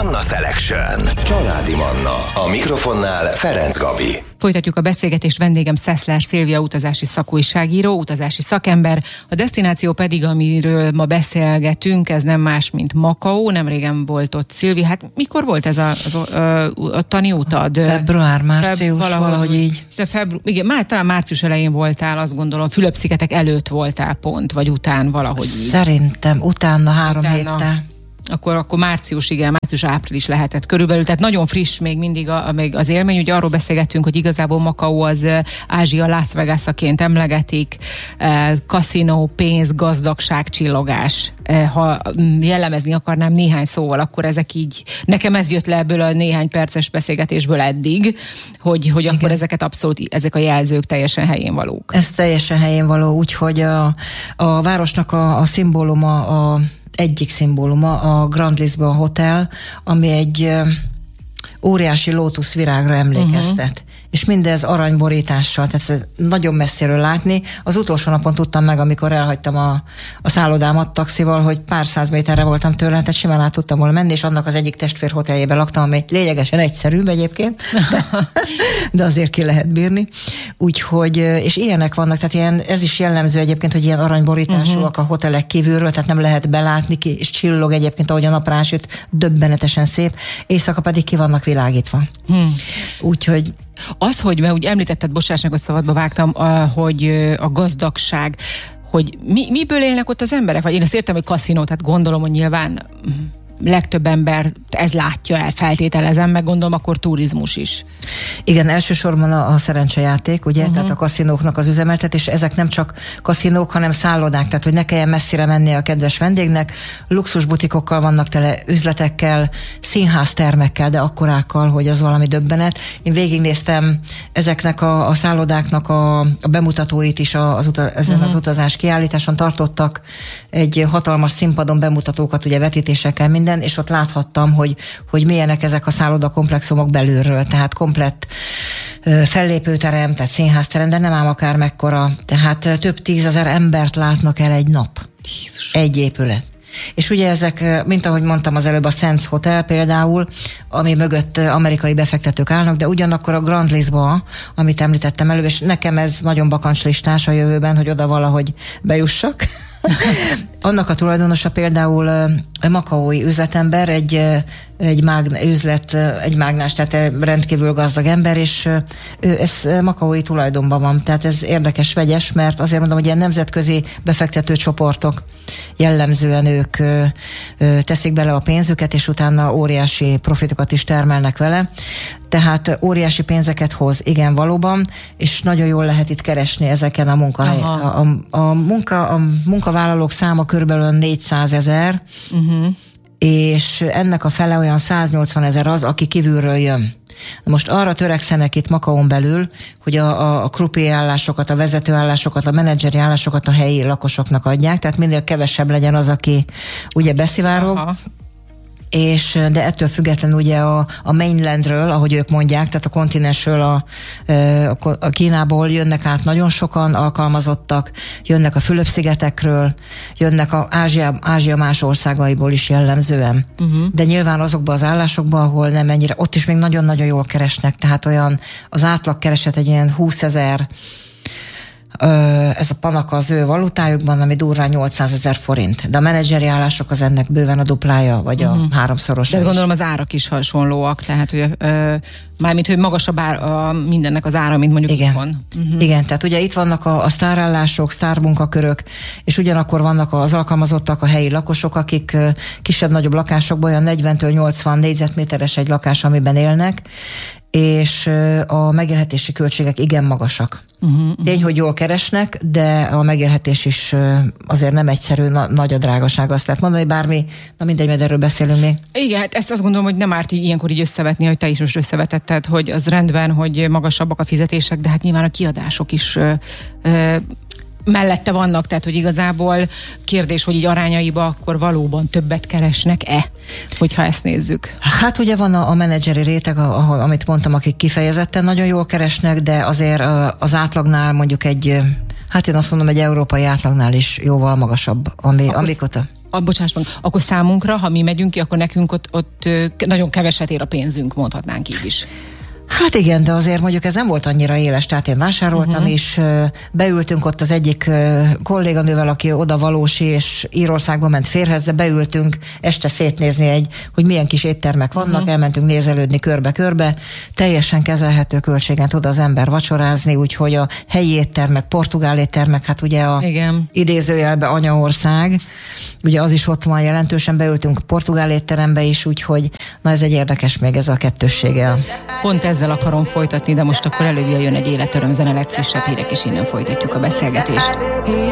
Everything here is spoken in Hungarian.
Manna Selection. Családi Manna. A mikrofonnál Ferenc Gabi. Folytatjuk a beszélgetést, vendégem Szeszler Szilvia, utazási szakújságíró, utazási szakember. A desztináció pedig, amiről ma beszélgetünk, ez nem más, mint Makao. Nemrégen volt ott Szilvia. Hát mikor volt ez a tani utad? Február, március, valahogy így. Igen, talán március elején voltál, azt gondolom, Fülöp-szigetek előtt voltál pont, vagy után valahogy így. Szerintem utána 3 héttel. Akkor március-április lehetett körülbelül, tehát nagyon friss még mindig még az élmény. Ugye arról beszélgettünk, hogy igazából Makao az Ázsia Las Vegas-aként emlegetik, kaszinó, pénz, gazdagság, csillogás. Ha jellemezni akarnám néhány szóval, akkor ezek így, nekem ez jött le ebből a néhány perces beszélgetésből eddig, hogy akkor ezeket abszolút, ezek a jelzők teljesen helyén valók. Ez teljesen helyén való, úgyhogy a városnak a szimbóluma, egyik szimbóluma a Grand Lisbon Hotel, ami egy óriási lótuszvirágra emlékeztet. És mindez aranyborítással, tehát nagyon messziről látni. Az utolsó napon tudtam meg, amikor elhagytam a szállodámat taxival, hogy pár 100 méterre voltam tőle, tehát simán át tudtam volna menni, és annak az egyik testvérhoteljében laktam, ami lényegesen egyszerűbb egyébként, de azért ki lehet bírni. Úgyhogy, és ilyenek vannak, tehát ez is jellemző egyébként, hogy ilyen aranyborításúak a hotelek kívülről, tehát nem lehet belátni, és csillog egyébként, ahogy a nap rásüt, döbbenetesen szép, éjszaka pedig ki vannak világítva. Úgyhogy az, hogy, mert úgy említetted, bocsásnak, hogy szabadba vágtam, hogy a gazdagság, hogy miből élnek ott az emberek? Vagy én azt értem, hogy kaszinó, tehát gondolom, hogy nyilván legtöbb ember ez látja el, feltételezem, meg gondolom, akkor turizmus is. Igen, elsősorban a szerencsejáték, ugye, tehát a kaszinóknak az üzemeltetés, ezek nem csak kaszinók, hanem szállodák, tehát hogy ne kelljen messzire menni a kedves vendégnek, luxusbutikokkal vannak tele, üzletekkel, színháztermekkel, de akkorákkal, hogy az valami döbbenet. Én végignéztem ezeknek a szállodáknak a bemutatóit is ezen az utazás kiállításon, tartottak egy hatalmas színpadon bemutatókat, ugye vetítésekkel minden, és ott láthattam, hogy milyenek ezek a szállodakomplexumok belülről, tehát komplett fellépőterem, tehát színházterem, de nem ám akár mekkora, tehát több 10 000 embert látnak el egy nap. Jézus. Egy épület. És ugye ezek, mint ahogy mondtam az előbb, a Sands Hotel például, ami mögött amerikai befektetők állnak, de ugyanakkor a Grand Lisboa, amit említettem előbb, és nekem ez nagyon bakancslistás a jövőben, hogy oda valahogy bejussak. Annak a tulajdonosa például makaói üzletember, egy mágnás, tehát rendkívül gazdag ember, és ez makaói tulajdonban van. Tehát ez érdekes, vegyes, mert azért mondom, hogy ilyen nemzetközi befektető csoportok jellemzően ők teszik bele a pénzüket, és utána óriási profitokat is termelnek vele. Tehát óriási pénzeket hoz, igen, valóban, és nagyon jól lehet itt keresni ezeken a munkahelyen. A munkavállalók száma körülbelül 400 000, és ennek a fele olyan 180 000 az, aki kívülről jön. Most arra törekszenek itt Makaón belül, hogy a krupié állásokat, a vezetőállásokat, a menedzseri állásokat a helyi lakosoknak adják, tehát minél kevesebb legyen az, aki ugye beszivárog. De ettől függetlenül ugye a mainlandről, ahogy ők mondják, tehát a kontinensről, a Kínából jönnek át nagyon sokan alkalmazottak, jönnek a Fülöp-szigetekről, jönnek a Ázsia más országaiból is jellemzően. De nyilván azokban az állásokban, ahol nem ennyire, ott is még nagyon-nagyon jól keresnek, tehát olyan az átlag kereset egy ilyen 20 000, ez a panak az ő valutájukban, ami durván 800 000 forint. De a menedzseri állások az ennek bőven a duplája, vagy a háromszorosa. De gondolom az árak is hasonlóak, tehát hogy mármint, hogy magasabb mindennek az ára, mint mondjuk itthon. Igen, tehát ugye itt vannak a sztárállások, sztármunkakörök, és ugyanakkor vannak az alkalmazottak, a helyi lakosok, akik kisebb-nagyobb lakásokban, olyan 40-től 80 négyzetméteres egy lakás, amiben élnek, és a megélhetési költségek igen magasak. Tény, hogy jól keresnek, de a megélhetés is azért nem egyszerű, nagy a drágaság, azt lehet mondani, bármi, na mindegy, mert erről beszélünk még. Igen, hát ezt azt gondolom, hogy nem árt ilyenkor így összevetni, hogy te is most összevetetted, hogy az rendben, hogy magasabbak a fizetések, de hát nyilván a kiadások is mellette vannak, tehát hogy igazából kérdés, hogy így arányaiba akkor valóban többet keresnek-e, hogyha ezt nézzük. Hát ugye van a menedzseri réteg, amit mondtam, akik kifejezetten nagyon jól keresnek, de azért az átlagnál mondjuk hát én azt mondom, egy európai átlagnál is jóval magasabb, akkor számunkra, ha mi megyünk ki, akkor nekünk ott nagyon keveset ér a pénzünk, mondhatnánk így is. Hát igen, de azért mondjuk ez nem volt annyira éles, tehát én vásároltam, és beültünk ott az egyik kolléganővel, aki oda valósi, és Írországba ment férhez, de beültünk este szétnézni hogy milyen kis éttermek vannak, elmentünk nézelődni körbe-körbe, teljesen kezelhető költségen tud az ember vacsorázni, úgyhogy a helyi éttermek, portugál éttermek, hát ugye a idézőjelbe anyaország, ugye az is ott van jelentősen, beültünk portugál étterembe is, úgyhogy na ez egy érdekes még ez a kettőssége. Pont ezzel akarom folytatni, de most akkor előbb jön egy életöröm zene, legfrissebb hírek, és innen folytatjuk a beszélgetést.